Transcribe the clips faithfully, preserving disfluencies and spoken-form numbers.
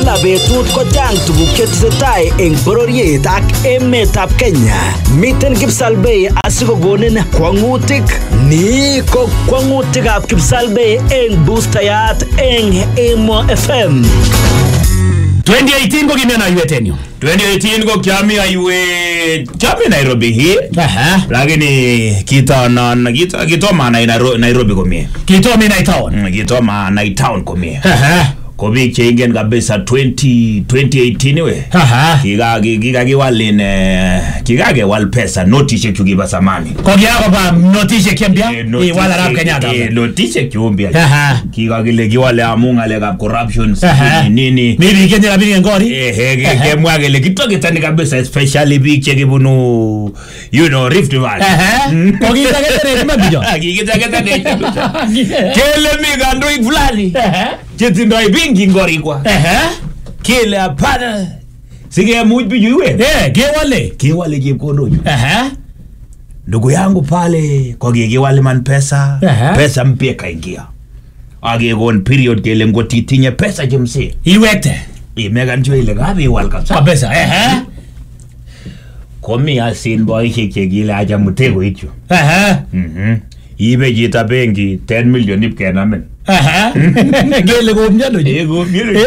kila betut kochang tuguk chetesetai eng bororiet ak emetab Kenya. Miten Kipsalbei asikokonin kwangutik. Ni ko kwangutikab Kipsalbei eng boostayat eng Emo F M. twenty eighteen ko kimena yuetenyo. twenty eighteen ko kiami aywe kiami Nairobi hii. Aha. Lakini kita na kita kita maana Nairobi komie. Kita mina town. Kita maana town komie. Aha. Kobi chengen kabisa twenty eighteen we. Aha. Kiga kiga kiwale ne kiga ke wal pesa notice chukiba samani. Ko yako ba notice kiambia? E wala rap Kenyatta. E notice kiumbia. Aha. Kiga kile kiwale amunga le kap corruption nini. Mimi Kenya labini ngori. Eh eh ke mwage le kitoke tani kabisa especially big chekibunu you know Rift Valley. Aha. Ko kita kete mabijo. Kita kete kele mi gandoi fulani. Aha. Chetindo ibingi ngori kwa. Aha. Kile hapana. Sige muju yue. Eh, kiwale. Kiwale kikondo. Aha. Ndugu yangu pale kwa kiwale man pesa. Aha. Pesa mpya kaingia. Age gon period kile ngotitinye pesa jemsi. Iwete. Imega njo ile gabi wal kabisa. Kwa pesa. Aha. Komi asin boy kile aja mutego hicho. Aha. Mhm. Ibe jita bengi ten million ip kenamen. Aha. Gele go mjado je. Ego mire.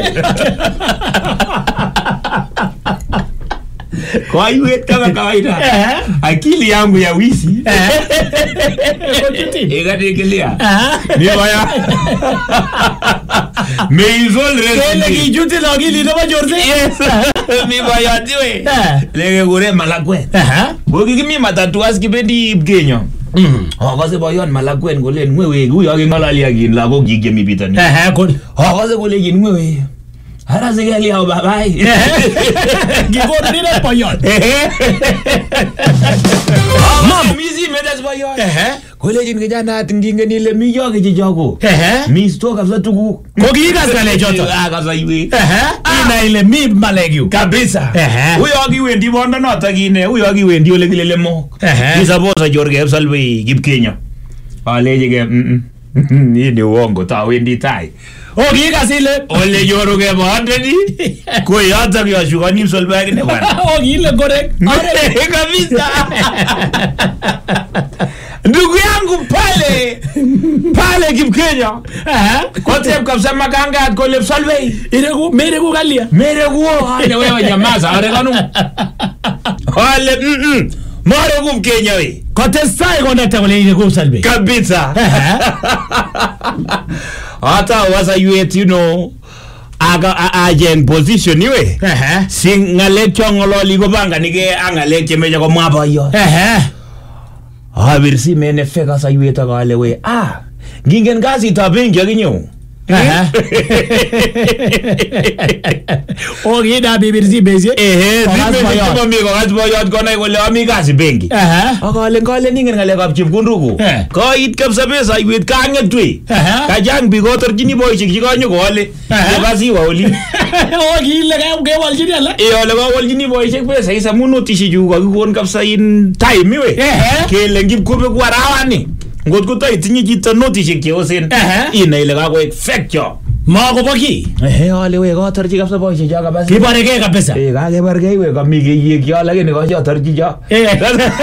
Kwa hiyo kama kawaida. Akili yangu ya wisi. Ega Aha. Ni baya. Meizol re. Gele kijuti logili no majorse. Yes. Mi baya diwe. Lege gore malakwe. Aha. Bogi kimi matatu askibendi ibgenyo. Mm. Oh, kasi boyon malakwen golen mwewe huyo akingalali akin lago gige mipitani. Aha, kon. Oh, kasi gole gin mwewe. Hara sigali hao babai. Gigono nile boyon. Mama mizi medas boyon. Aha. Gole gin kijana atinginge nile miyo kijijogo. Aha. Mi sto kabisa tuku. Kogiga skale joto. Ah, kabisa iwe. Aha. Ina ile mi malegyu. Kabisa. Aha. Huyo akiwendi bondo nota kine, huyo akiwendi ole kilele mo. Aha. Kisabosa Jorge Kipsalbei Kip Kenya. Aleje ke mm. Ni ni uongo ta wendi tai. Ogiga sile. Ole yoru ke bondo ni. Ko yata kya shugani Kipsalbei ne bwana. Ogile correct. Kabisa. Ndugu yangu pale pale Kip Kenya. Aha. Kote kabisa maganga ko Kipsalbei. Iregu mere ku galia. Mere guo ale wewe nyamaza are kanu. Ale mm. Mare Kip Kenya we. Kote sai konda wale ile Kipsalbei. Kabisa. Hata wasa yuet you know aga agent position iwe. Aha. Singale chongololi go banga nige angale chemeja ko mwaba yo. Aha. Ah virsi mene feka sa yueta gale we. Ah, ngingen gazi tabengi aginyo. Aha. Ogida bibirzi bezi. Eh, dime kama mi ko hasboyot ko nay gole ami gazi bengi. Aha. Agale ngale ningen ngale kap chipkundugu. Ko it kapsa besa yuet kanget twi. Kajang bigotor jini boy chik jikonyo ko ale. Gazi wa oli. Ogile ga ke waljini ala. E ole ko waljini boy chik besa isa munotishi ju ko gon kapsa in time we. Kele ngip ko be kwarawani. Ngot ko tai tinyi chito notice kiosen. Ina ile ka ko effect yo. Mako boki. Eh ale we ko tarji kapsa boy che jaga basi. Kibare ke kabisa. Eh ka ke barge we ka mi ke ye kyo lakini ko jo tarji jo. Eh.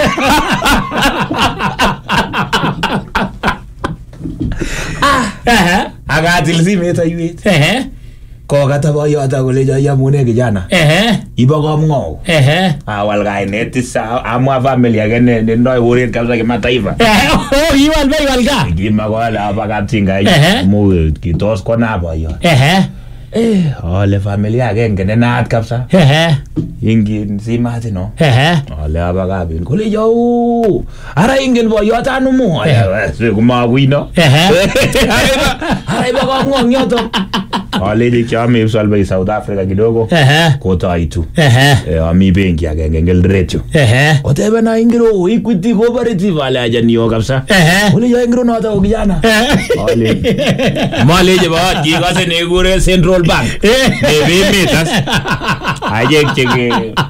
Ah. Aha. Aga tilsi meta yuet. Eh. Ko kata boyo ata gole jo ya mune kijana. Eh. Ibo ko mngo. Eh. Awal ga netisa amwa family agene ne ndoi worit kabisa kimataifa. Eh. Oh, iwal be iwal ga. Gima ko ala abakatinga mu kitos ko na boyo. Eh. Eh, ole familia agenge ne naat kabisa. Eh. Ingin si mati no. Eh. Ole abakabin kole jo. Ara ingin boyo ata no mo. Ya, se kuma wino. Eh. Ara ibo ko ngong yoto. Ole di chami Kipsalbei South Africa kidogo. Eh. Kota itu. Eh. Eh, ami benki agenge ngel recho. Eh. Otebe na ingiro Equity Cooperative ale aja niyo kabisa. Eh. Ole yo ingiro no ata kijana. Ole. Male je ba ki ka se ne gure Central Bank. Eh. Be metas. Aje chege.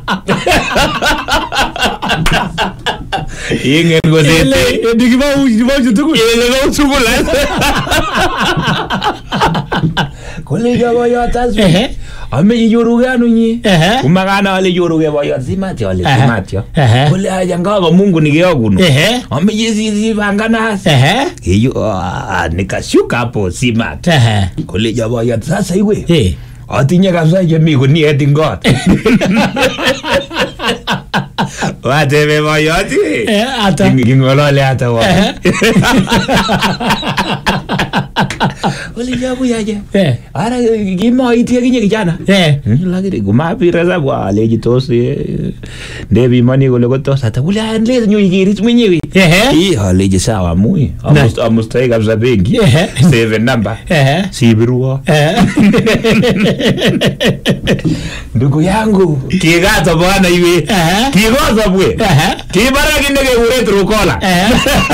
Ingen go sete. Digiba u digiba jutugu. Ele go tugula. Kolega boyo atas. Eh. ame yoruge anu nyi kumagana ale yoruge boyot Simatio ale Simatio kole aja ngako Mungu nikiyokuno ame yesi banganas hiyo nikashuka hapo Simatio kole boyot sasa iwe atinye kabisa yemi kuniet ingot watebe boyot ata ngingolole ata wa Oli jabu yaje. Eh. Ara gimo itie kinye kijana. Eh. Lakini kumapira za kwa leji tosi. Ndebi mani kule kotosa hata kule anleza nyo ikirit mwenyewe. Eh. Hii haleji sawa mui. Almost almost take up za benki. Eh. Save number. Eh. Sibirua. Eh. Ndugu yangu, kigato bwana iwe. Eh. Kigozo bwe. Eh. Kibara kindege uretro kola. Eh.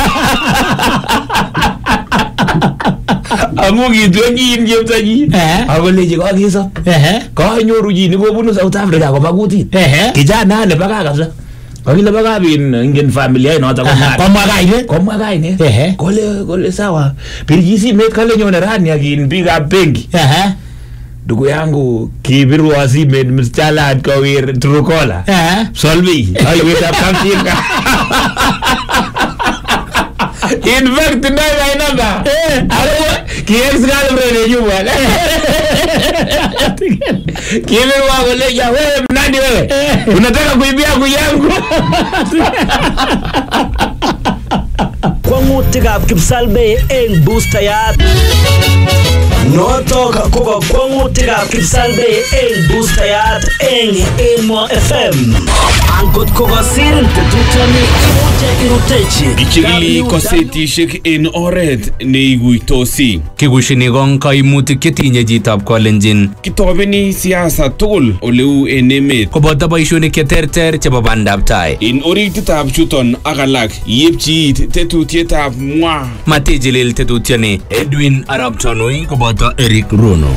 Amungi tuangi inje mtaji. Agoleje kwa kisa. Eh. Kwa nyoru jini ko bunu South Africa ko baguti. Eh. Kijana ne baka kabisa. Wakila baka bin ingen familia ino ata kwa. Kwa mwaga ile. Kwa mwaga ile. Eh. Kole kole sawa. Pirigisi met kale nyone rani akin piga benki. Eh. Ndugu yangu kibiru asime mstala kwa wir trukola. Eh. Solvi. Ayo wita kamtinga. In fact, no, I number. Kiasi gani mrene yuwa? Kimi wako leja wewe mnani wewe? Unataka kuibia kuyangu? Kwangutikab Kipsalbei eng boostayat. Notok koba kwangutikab Kipsalbei eng boostayat eng Emo F M. Angot koba sirin tetutoni imuche irutechi. Ichigili kosetishek en oret neiguitosi. Kikushini kong kaimutik chetinye chitab Kalenjin. Kitobeni siasa tugul oleu en emet. Koboto boishonik cheterter chebo bandab tai. En orititab chuton ak alak yepchi tetutietab mwa. Matijilil tetutioni Edwin Arap Tonui koboto Eric Rono.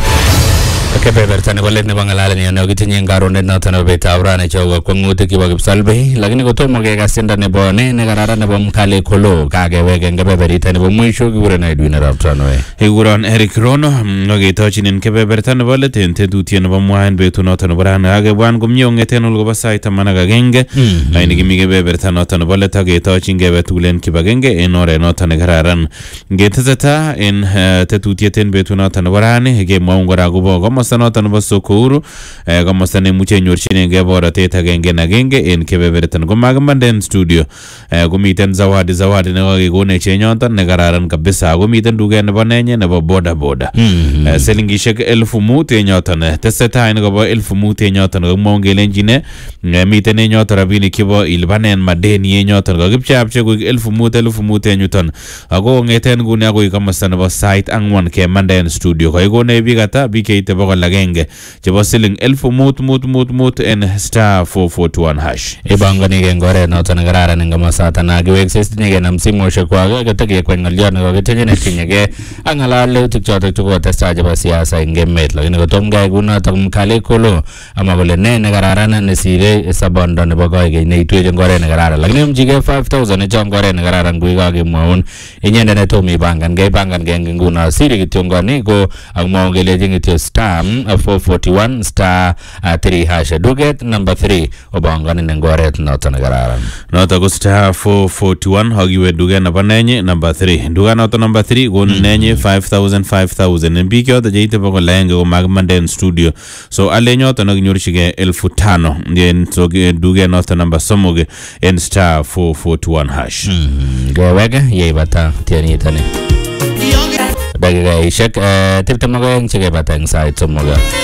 Kebeberta nebo let nebo ng'alalet ne kitinye karonet noton nebo betab rani chogo kwangutik chebo Kipsalbei, lakini kotomo kekasinda nebo ne nekararan nebo Mkale Kolo kakeweke kebeberta nebo mwisho kikuren Edwin Arap Tonui. Kikuron Eric Rono ngoketochinen kebeberta nebo let en tetutiet nebo mwaen betut noton nebo rani akebwan komie ong'eten olkobo sait taman ak agenge lakini kimi kebeberta noton nebo let aketochin kebe tugul en kibagenge en oret noton nekararan. Ngeteseta en tetutiet en betut noton nebo rani kemwaun kora akobo komosta noton nebo Sokuru, komosta nemuche inyorchinengei borotet agenge na agenge en kebebertan komakimande en studio. Komiten zawadi zawadi nekakekonech en yoton nekararan kabisa. Komiten duket nebo nenye nebo boda boda silingishek elfu mut en yoton. Tesetai nekobo elfu mut en yoton kakimwaun kelenjine miten en yoton rabinik chebo ilipanen madeni en yoton kakipcheapche koik elfu mut elfu mut en yuton. Ako ngeten nguni akoi komosta nebo sait ang'wan kemande en studio kaikonech biik ata biik cheite bokol agenge chebo siling elfu mut mut mut mut en star four forty-one hash. Ibangani ke ngore noton nekararan en komosata na kiwekse tinye kenam simoshek kwak ketekekweny ng'oliot nekokitinye netinyegei ak ng'alalutik chotok chekotestai chebo siasa eng emet, lakini kotom kai kunotok Mkale Kolo ama kole ne nekararan nesire sabondo nebo koikeny neitwech eng oret nekararan, lakini mchigei five thousand echon oret nekararan kui kakemwaun inyendet netom ipangan kei pangan kei nguno siri kityo ngoni ko akmwaun kelejin kityo star four forty-one star three hash duket number three obangani eng oret noton nekararan. Notok ko star four forty-one hakiwe duket nebo nenye number three. Duket noton number three konu nenye five thousand five thousand en biik yoto cheite bokol aenge komakimande en studio. So ale nyoton akinyorchigei elfu tano en so duket noton number somok en star four forty-one hash. Geweke yeibata tienitani dakikaishek tiptem ak oeng chekebata eng sait somok.